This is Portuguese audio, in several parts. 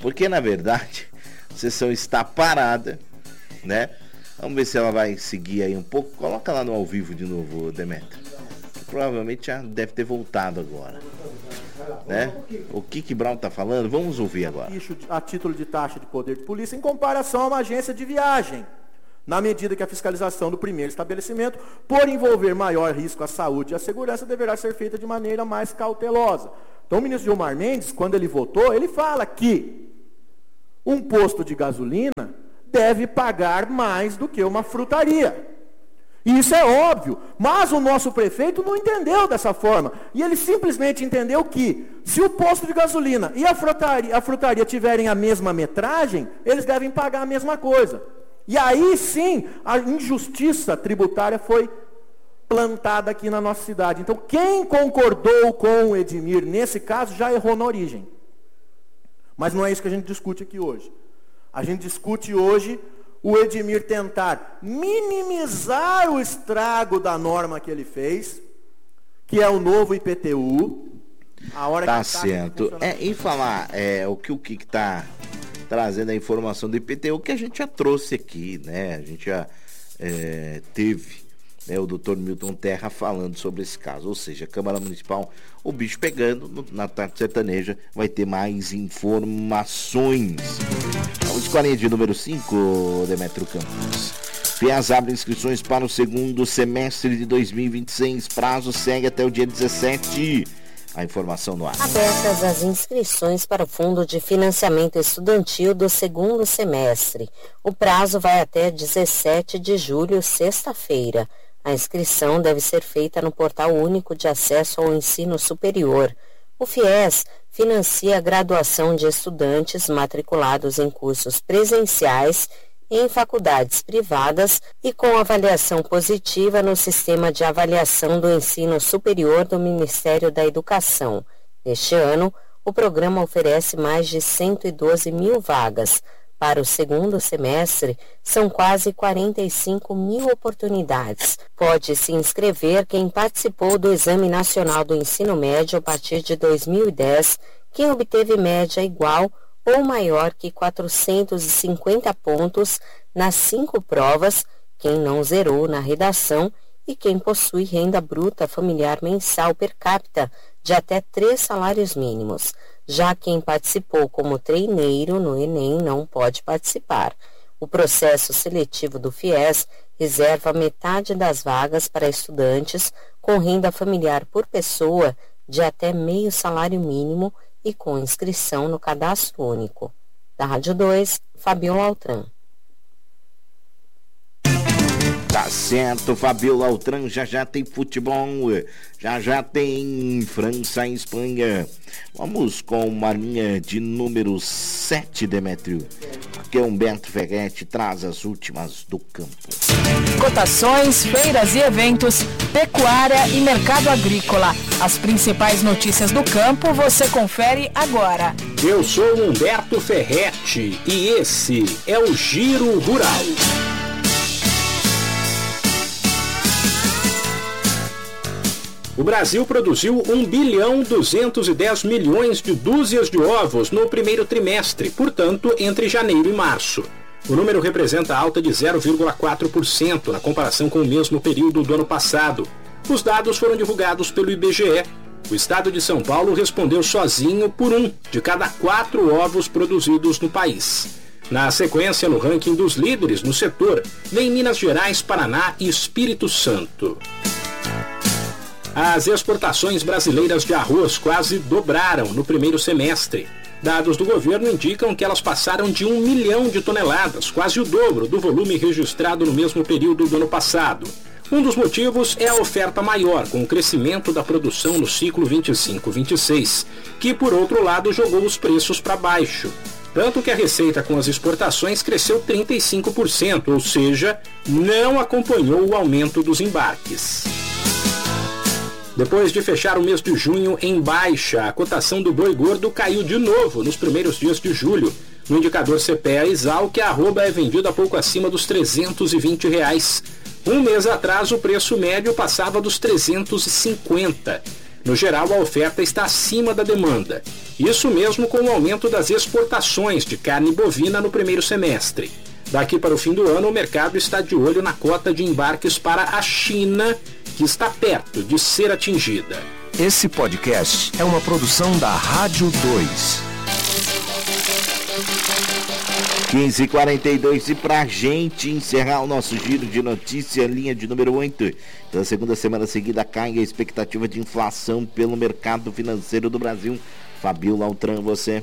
Porque, na verdade, a sessão está parada, né? Vamos ver se ela vai seguir aí um pouco. Coloca lá no ao vivo de novo, Demetrio. Provavelmente já deve ter voltado agora, né? O que Brown tá falando? Vamos ouvir agora. A título de taxa de poder de polícia em comparação a uma agência de viagem, na medida que a fiscalização do primeiro estabelecimento, por envolver maior risco à saúde e à segurança, deverá ser feita de maneira mais cautelosa. Então, o ministro Gilmar Mendes, quando ele votou, ele fala que um posto de gasolina deve pagar mais do que uma frutaria. E isso é óbvio, mas o nosso prefeito não entendeu dessa forma. E ele simplesmente entendeu que, se o posto de gasolina e a frutaria tiverem a mesma metragem, eles devem pagar a mesma coisa. E aí sim, a injustiça tributária foi plantada aqui na nossa cidade. Então, quem concordou com o Edmir, nesse caso, já errou na origem. Mas não é isso que a gente discute aqui hoje. A gente discute hoje o Edmir tentar minimizar o estrago da norma que ele fez, que é o novo IPTU. A hora tá que certo. Em falar o que está trazendo a informação do IPTU, que a gente já trouxe aqui, né? A gente já teve, né, o doutor Milton Terra falando sobre esse caso. Ou seja, a Câmara Municipal, o bicho pegando, na tarde sertaneja vai ter mais informações. Vamos com a linha de número 5, Demetrio Campos. FIES abre inscrições para o segundo semestre de 2026. Prazo segue até o dia 17. A informação no ar. Abertas as inscrições para o Fundo de Financiamento Estudantil do segundo semestre. O prazo vai até 17 de julho, sexta-feira. A inscrição deve ser feita no Portal Único de Acesso ao Ensino Superior. O FIES financia a graduação de estudantes matriculados em cursos presenciais em faculdades privadas e com avaliação positiva no Sistema de Avaliação do Ensino Superior do Ministério da Educação. Neste ano, o programa oferece mais de 112 mil vagas. Para o segundo semestre, são quase 45 mil oportunidades. Pode se inscrever quem participou do Exame Nacional do Ensino Médio a partir de 2010, quem obteve média igual ou maior que 450 pontos nas 5 provas, quem não zerou na redação e quem possui renda bruta familiar mensal per capita de até 3 salários mínimos. Já quem participou como treineiro no Enem não pode participar. O processo seletivo do FIES reserva metade das vagas para estudantes com renda familiar por pessoa de até meio salário mínimo e com inscrição no cadastro único. Da Rádio 2, Fabiola Altran. Tá certo, Fabiola Altran, já tem futebol, já tem França e Espanha. Vamos com uma linha de número 7, Demetrio, porque Humberto Ferretti traz as últimas do campo. Cotações, feiras e eventos, pecuária e mercado agrícola. As principais notícias do campo você confere agora. Eu sou Humberto Ferretti e esse é o Giro Rural. O Brasil produziu 1.210 bilhões de dúzias de ovos no primeiro trimestre, portanto, entre janeiro e março. O número representa alta de 0,4% na comparação com o mesmo período do ano passado. Os dados foram divulgados pelo IBGE. O estado de São Paulo respondeu sozinho por 1 de cada 4 ovos produzidos no país. Na sequência, no ranking dos líderes no setor, vem Minas Gerais, Paraná e Espírito Santo. As exportações brasileiras de arroz quase dobraram no primeiro semestre. Dados do governo indicam que elas passaram de 1 milhão de toneladas, quase o dobro do volume registrado no mesmo período do ano passado. Um dos motivos é a oferta maior, com o crescimento da produção no ciclo 25-26, que, por outro lado, jogou os preços para baixo. Tanto que a receita com as exportações cresceu 35%, ou seja, não acompanhou o aumento dos embarques. Depois de fechar o mês de junho em baixa, a cotação do boi gordo caiu de novo nos primeiros dias de julho. No indicador CPEA-ISAL, que a arroba é vendida pouco acima dos R$320. Um mês atrás, o preço médio passava dos 350. No geral, a oferta está acima da demanda. Isso mesmo com o aumento das exportações de carne bovina no primeiro semestre. Daqui para o fim do ano, o mercado está de olho na cota de embarques para a China, que está perto de ser atingida. Esse podcast é uma produção da Rádio 2. 15h42 e pra gente encerrar o nosso giro de notícia, linha de número 8. Pela segunda semana seguida cai a expectativa de inflação pelo mercado financeiro do Brasil. Fabiola Altran, você.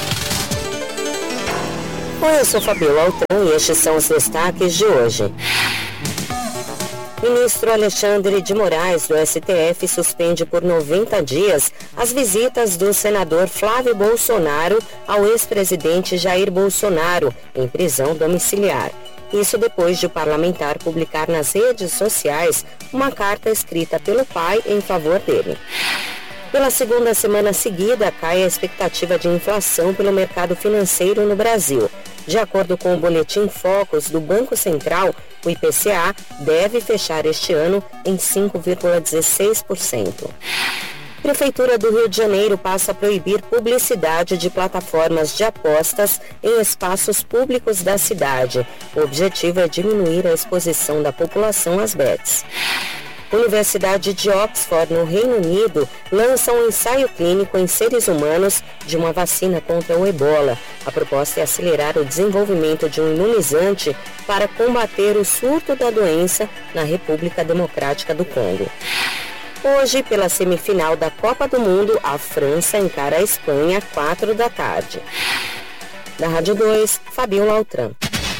Oi, eu sou Fabiola Altran e estes são os destaques de hoje. Ministro Alexandre de Moraes, do STF, suspende por 90 dias as visitas do senador Flávio Bolsonaro ao ex-presidente Jair Bolsonaro em prisão domiciliar. Isso depois de o parlamentar publicar nas redes sociais uma carta escrita pelo pai em favor dele. Pela segunda semana seguida, cai a expectativa de inflação pelo mercado financeiro no Brasil. De acordo com o Boletim Focus do Banco Central, o IPCA deve fechar este ano em 5,16%. Prefeitura do Rio de Janeiro passa a proibir publicidade de plataformas de apostas em espaços públicos da cidade. O objetivo é diminuir a exposição da população às bets. Universidade de Oxford, no Reino Unido, lança um ensaio clínico em seres humanos de uma vacina contra o ebola. A proposta é acelerar o desenvolvimento de um imunizante para combater o surto da doença na República Democrática do Congo. Hoje, pela semifinal da Copa do Mundo, a França encara a Espanha às 4 da tarde. Da Rádio 2, Fabiola Altran.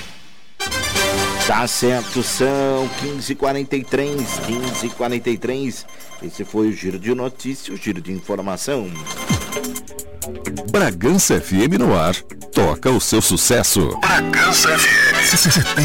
Tá certo, são 15h43. Esse foi o Giro de Notícias, o Giro de Informação. Bragança FM no ar, toca o seu sucesso. Bragança FM.